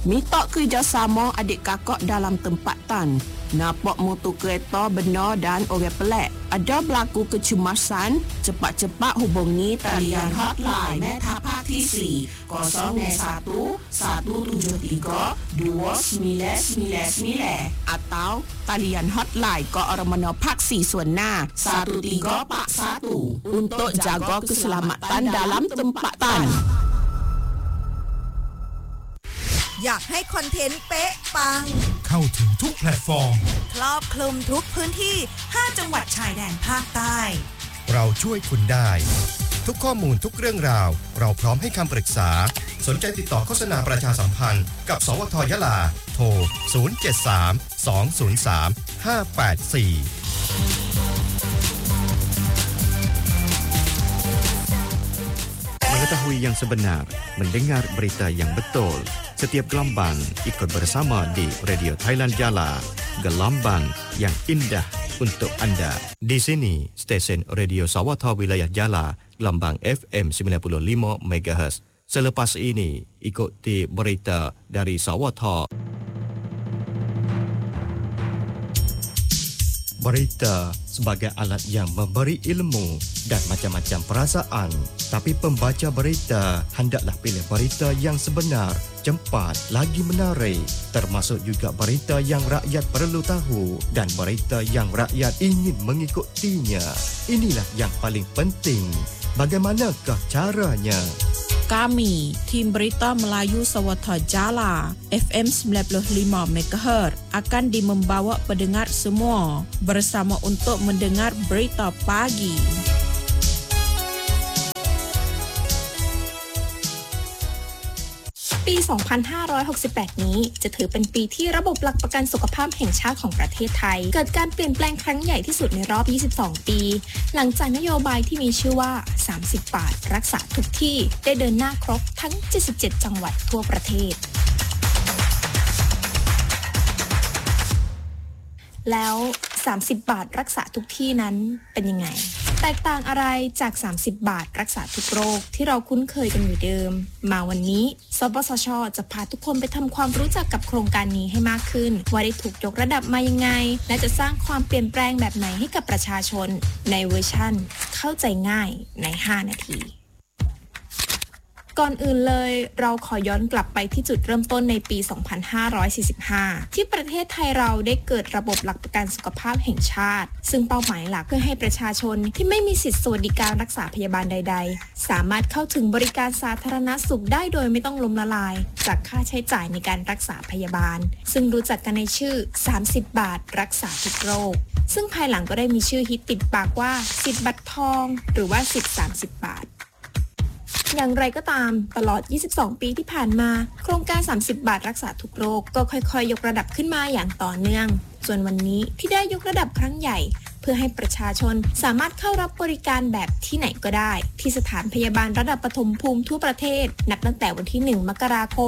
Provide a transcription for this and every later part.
minta kerjasama adik kakak dalam tempatan. Nampak motor kereta benar dan orang pelik. Ada berlaku kecemasan, cepat-cepat hubungi talian hotline Meta Praktisi 021-173-2999 atau talian hotline Keamanan Paksi Suena 1341 untuk jaga keselamatan dalam tempatan. อยากให้คอนเทนต์เป๊ะปังเข้าถึงทุกแพลตฟอร์มครอบคลุมทุกพื้นที่5จังหวัดชายแดนภาคใต้เราช่วยคุณได้ทุกข้อมูลทุกเรื่องราวเราพร้อมให้คำปรึกษาสนใจติดต่อโฆษณาประชาสัมพันธ์กับสวท.ยะลาโทร Mengetahui yang sebenar, mendengar berita yang betul. Setiap gelombang ikut bersama di Radio Thailand Jala, gelombang yang indah untuk anda. Di sini, stesen Radio Sawatha Wilayah Jala, gelombang FM 95 MHz. Selepas ini, ikuti berita dari Sawatha. Berita sebagai alat yang memberi ilmu dan macam-macam perasaan. Tapi pembaca berita hendaklah pilih berita yang sebenar, cepat, lagi menarik. Termasuk juga berita yang rakyat perlu tahu dan berita yang rakyat ingin mengikutinya. Inilah yang paling penting. Bagaimanakah caranya? Kami, Tim Berita Melayu Sawatha Jala, FM 95 MHz akan membawa pendengar semua bersama untuk mendengar berita pagi. ปี 2568 นี้จะถือเป็นปีที่ระบบหลักประกันสุขภาพแห่งชาติของประเทศไทยเกิดการเปลี่ยนแปลงครั้งใหญ่ที่สุดในรอบ 22 ปี หลังจากนโยบายที่มีชื่อว่า 30 บาทรักษาทุกที่ได้เดินหน้าครบทั้ง 77 จังหวัดทั่วประเทศ แล้ว 30 บาทรักษาทุกที่นั้นเป็นยังไงแตกต่างอะไรจาก 30 บาทรักษาทุกโรคที่เราคุ้นเคยกันอยู่เดิมมาวันนี้สปสช.จะพาทุกคนไปทำความรู้จักกับโครงการนี้ให้มากขึ้นว่าได้ถูกยกระดับมายังไงและจะสร้างความเปลี่ยนแปลงแบบไหนให้กับประชาชนในเวอร์ชั่นเข้าใจง่ายใน 5 นาทีก่อนอื่นเลยเราขอย้อนกลับไปที่จุดเริ่มต้นในปี 2545 ที่ประเทศไทยเราได้เกิดระบบหลักประกันสุขภาพแห่งชาติซึ่งเป้าหมายหลักเพื่อให้ประชาชนที่ไม่มีสิทธิสวัสดิการรักษาพยาบาลใดๆสามารถเข้าถึงบริการสาธารณสุขได้โดยไม่ต้องล้มละลายจากค่าใช้จ่ายในการรักษาพยาบาลซึ่งรู้จักกันในชื่อ 30 บาทรักษาทุกโรคซึ่งภายหลังก็ได้มีชื่อฮิตติดปากว่าสิทธิ์บัตรทองหรือว่าสิทธิ์ 30 บาทอย่างไรก็ตามตลอด 22 ปีที่ผ่านมาโครงการ 30 บาทรักษาทุกโรคก็ค่อยๆยกระดับขึ้นมาอย่างต่อเนื่องส่วนวันนี้ที่ได้ยกระดับครั้งใหญ่เพื่อให้ประชาชนสามารถเข้ารับบริการแบบที่ไหนก็ได้ที่สถานพยาบาลระดับปฐมภูมิทั่วประเทศนับตั้งแต่วันที่ 1 มกราคม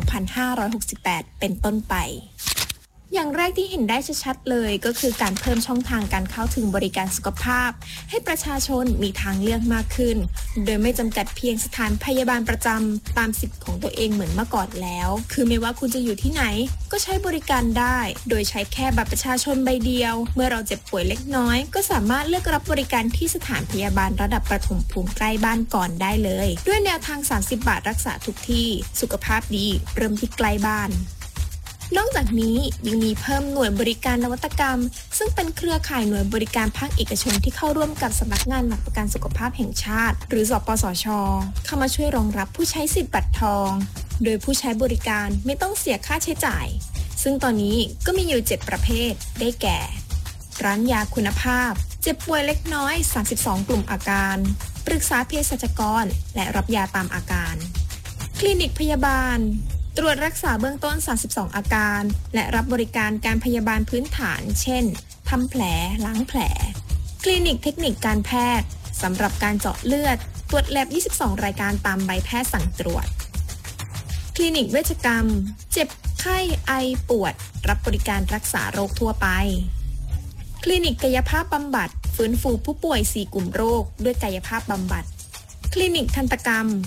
2568 เป็นต้นไปอย่างแรกที่เห็นได้ชัดๆเลยก็คือการเพิ่มช่องทางการเข้าถึงบริการสุขภาพให้ประชาชนมีทางเลือกมากขึ้นโดยไม่จำกัดเพียงสถานพยาบาลประจำตามสิทธิ์ของตัวเองเหมือนเมื่อก่อนแล้วคือไม่ว่าคุณจะอยู่ที่ไหนก็ใช้บริการได้โดยใช้แค่บัตรประชาชนใบเดียวเมื่อเราเจ็บป่วยเล็กน้อยก็สามารถเลือกรับบริการที่สถานพยาบาลระดับประถมภูมิใกล้บ้านก่อนได้เลยด้วยแนวทาง 30 บาทรักษาทุกที่สุขภาพดีเริ่มที่ใกล้บ้านนอกจากนี้ยังมีเพิ่มหน่วยบริการนวัตกรรมซึ่งเป็นเครือข่ายหน่วยบริการภาคเอกชนที่เข้าร่วมกับสำนักงานหลักประกันสุขภาพแห่งชาติหรือสปสช.เข้ามาช่วยรองรับผู้ใช้สิทธิ์บัตรทองโดยผู้ใช้บริการไม่ต้องเสียค่าใช้จ่ายซึ่งตอนนี้ก็มีอยู่7ประเภทได้แก่ร้านยาคุณภาพเจ็บป่วยเล็กน้อย32กลุ่มอาการปรึกษาเภสัชกรและรับยาตามอาการคลินิกพยาบาลตรวจรักษาเบื้องต้น32อาการและรับบริการการพยาบาลพื้นฐานเช่นทำแผลล้างแผลคลินิกเทคนิคการแพทย์สำหรับการเจาะเลือดตรวจแลบ22รายการตามใบแพทย์สั่งตรวจคลินิกเวชกรรมเจ็บไข้ไอปวดรับบริการรักษาโรคทั่วไปคลินิกกายภาพบำบัดฟื้นฟูผู้ป่วย4กลุ่มโรคด้วยกายภาพบำบัดคลินิกทันตกรรม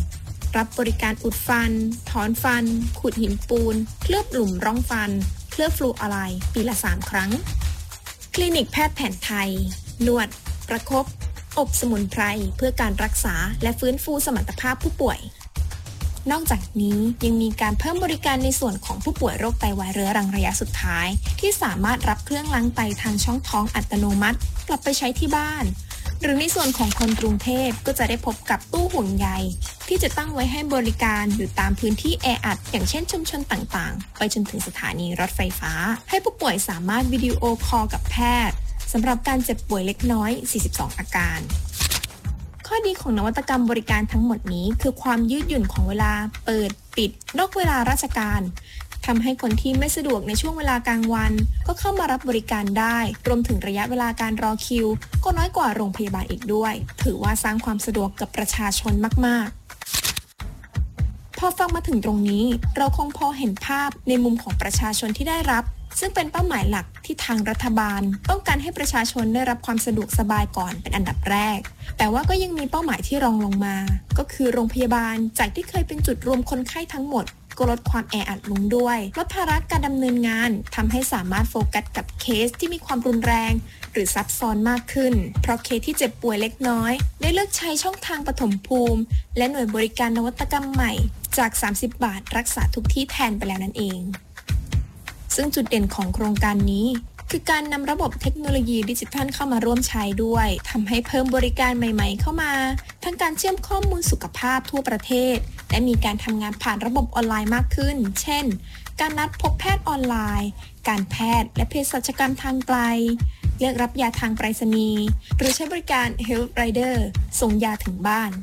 รับบริการอุดฟันถอนฟันขูดหินปูนเคลือบหลุมร่องฟันเคลือบฟลูออไรด์ปีละ3 ครั้งคลินิกแพทย์แผนไทยนวดประคบอบสมุนไพรเพื่อการรักษาและฟื้นฟูสมรรถภาพผู้ป่วยนอกจากนี้ยังมีการเพิ่มบริการในส่วนของผู้ป่วยโรคไตวายเรื้อรังระยะสุดท้ายที่สามารถรับเครื่องล้างไตทางช่องท้องอัตโนมัติกลับไปใช้ที่บ้านหรือในส่วนของคนกรุงเทพก็จะได้พบกับตู้ห่วงใยที่จะตั้งไว้ให้บริการอยู่ตามพื้นที่แออัดอย่างเช่นชุมชนต่างๆไปจนถึงสถานีรถไฟฟ้าให้ผู้ป่วยสามารถวิดีโอคอลกับแพทย์สำหรับการเจ็บป่วยเล็กน้อย42อาการข้อดีของนวัตกรรมบริการทั้งหมดนี้คือความยืดหยุ่นของเวลาเปิดปิดนอกเวลาราชการทำให้คนที่ไม่สะดวกในช่วงเวลากลางวันก็เข้ามารับบริการได้รวมถึงระยะเวลาการรอคิวก็น้อยกว่าโรงพยาบาลอีกด้วยถือว่าสร้างความสะดวกกับประชาชนมากๆพอฟังมาถึงตรงนี้เราคงพอเห็นภาพในมุมของประชาชนที่ได้รับซึ่งเป็นเป้าหมายหลักที่ทางรัฐบาลต้องการให้ประชาชนได้รับความสะดวกสบายก่อนเป็นอันดับแรกแต่ว่าก็ยังมีเป้าหมายที่รองลงมาก็คือโรงพยาบาลจากที่เคยเป็นจุดรวมคนไข้ทั้งหมดก็ลดความแออัดลงด้วยลดภาระการดำเนินงานทำให้สามารถโฟกัสกับเคสที่มีความรุนแรงหรือซับซ้อนมากขึ้นเพราะเคสที่เจ็บป่วยเล็กน้อยได้เลือกใช้ช่องทางปฐมภูมิและหน่วยบริการนวัตกรรมใหม่จาก30 บาทรักษาทุกที่แทนไปแล้วนั่นเองซึ่งจุดเด่นของโครงการนี้คือการนำระบบเทคโนโลยีดิจิทัลเข้ามาร่วมใช้ด้วยทำให้เพิ่มบริการใหม่ๆเข้ามาทั้งการเชื่อมข้อมูลสุขภาพทั่วประเทศและมีการทำงานผ่านระบบออนไลน์มากขึ้นเช่นการนัดพบแพทย์ออนไลน์การแพทย์และเภสัชกรรมทางไกลเลือกรับยาทางไปรษณีย์หรือใช้บริการ Health Rider ส่งยาถึงบ้าน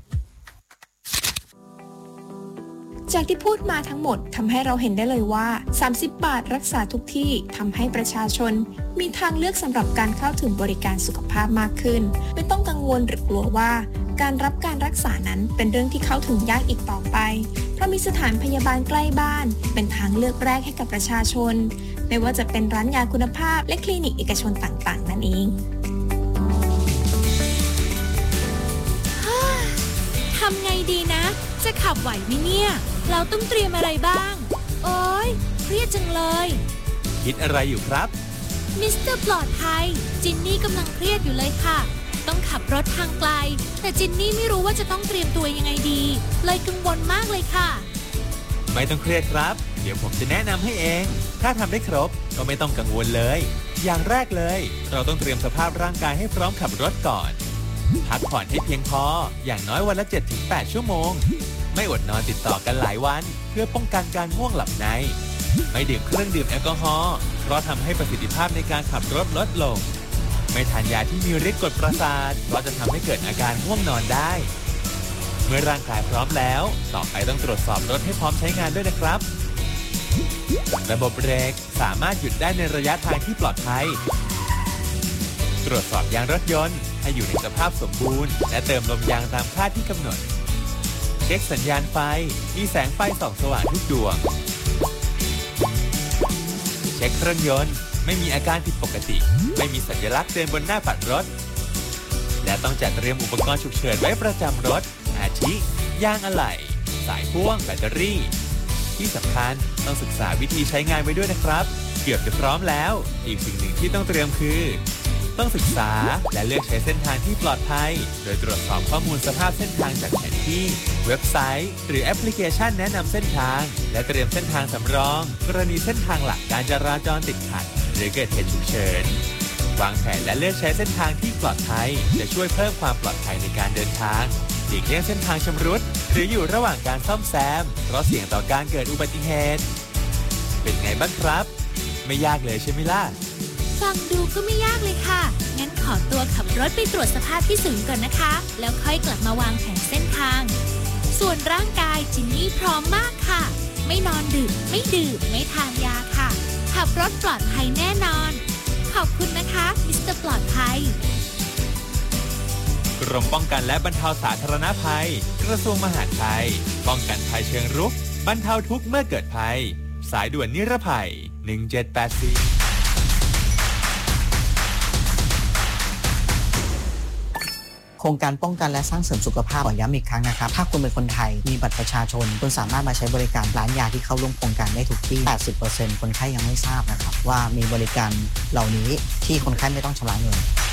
จากที่พูดมาทั้งหมดทำให้เราเห็นได้เลยว่า30 บาทรักษาทุกที่ทำให้ประชาชนมีทางเลือกสำหรับการเข้าถึงบริการสุขภาพมากขึ้นไม่ต้องกังวลหรือกลัวว่าการรับการรักษานั้นเป็นเรื่องที่เข้าถึงยากอีกต่อไปเพราะมีสถานพยาบาลใกล้บ้านเป็นทางเลือกแรกให้กับประชาชนไม่ว่าจะเป็นร้านยาคุณภาพและคลินิกเอกชนต่างๆนั่นเองทำไงดีนะจะขับไหวไหมเนี่ยเราต้องเตรียมอะไรบ้างโอ๊ยเครียดจังเลยคิดอะไรอยู่ครับมิสเตอร์ปลอดภัยจินนี่กำลังเครียดอยู่เลยค่ะต้องขับรถทางไกลแต่จินนี่ไม่รู้ว่าจะต้องเตรียมตัวยังไงดีเลยกังวลมากเลยค่ะไม่ต้องเครียดครับเดี๋ยวผมจะแนะนำให้เองถ้าทำได้ครบก็ไม่ต้องกังวลเลยอย่างแรกเลยเราต้องเตรียมสภาพร่างกายให้พร้อมขับรถก่อนพักผ่อนให้เพียงพออย่างน้อยวันละ 7-8 ชั่วโมงไม่อดนอนติดต่อกันหลายวันเพื่อป้องกันการง่วงหลับในไม่ดื่มเครื่องดื่มแอลกอฮอล์เพราะทำให้ประสิทธิภาพในการขับรถลดลงไม่ทานยาที่มีฤทธิ์กดประสาทเพราะจะทำให้เกิดอาการง่วงนอนได้เมื่อร่างกายพร้อมแล้วต่อไปต้องตรวจสอบรถให้พร้อมใช้งานด้วยนะครับระบบเบรกสามารถหยุดได้ในระยะทางที่ปลอดภัยตรวจสอบยางรถยนต์ให้อยู่ในสภาพสมบูรณ์และเติมลมยางตามค่าที่กำหนดเช็คสัญญาณไฟมีแสงไฟส่องสว่างทุกดวงเช็คเครื่องยนต์ไม่มีอาการผิดปกติไม่มีสัญลักษณ์เตือนบนหน้าปัดรถและต้องจัดเตรียมอุปกรณ์ฉุกเฉินไว้ประจำรถอาทิยางอะไหล่สายพ่วงแบตเตอรี่ที่สำคัญต้องศึกษาวิธีใช้งานไว้ด้วยนะครับเกือบจะพร้อมแล้วอีกสิ่งหนึ่งที่ต้องเตรียมคือต้องศึกษาและเลือกใช้เส้นทางที่ปลอดภัยโดยตรวจสอบข้อมูลสภาพเส้นทางจากแผนที่เว็บไซต์หรือแอปพลิเคชันแนะนำเส้นทางและเตรียมเส้นทางสำรองกรณีเส้นทางหลักการจราจรติดขัดหรือเกิดเหตุฉุกเฉินวางแผนและเลือกใช้เส้นทางที่ปลอดภัยจะช่วยเพิ่มความปลอดภัยในการเดินทางหลีกเลี่ยงเส้นทางชำรุดหรืออยู่ระหว่างการซ่อมแซมเพราะเสี่ยงต่อการเกิดอุบัติเหตุเป็นไงบ้างครับไม่ยากเลยใช่ไหมล่ะฟังดูก็ไม่ยากเลยค่ะงั้นขอตัวขับรถไปตรวจสภาพที่ศูนย์ก่อนนะคะแล้วค่อยกลับมาวางแผนเส้นทางส่วนร่างกายจินนี่พร้อมมากค่ะไม่นอนดึกไม่ดื่มไม่ทานยาค่ะขับรถปลอดภัยแน่นอนขอบคุณนะคะมิสเตอร์ปลอดภัยกรมป้องกันและบรรเทาสาธารณภัยกระทรวงมหาดไทยป้องกันภัยเชิงรุกบรรเทาทุกข์เมื่อเกิดภัยสายด่วนนิรภัย1784 โครงการป้องกันและสร้างเสริมสุขภาพขอย้ำอีกครั้งนะครับถ้าคุณเป็นคนไทยมีบัตรประชาชนคุณสามารถมาใช้บริการร้านยาที่เข้าร่วมโครงการได้ทุกที่ 80% คนไข้ยังไม่ทราบนะครับว่ามีบริการเหล่านี้ที่คนไข้ไม่ต้องชำระเงิน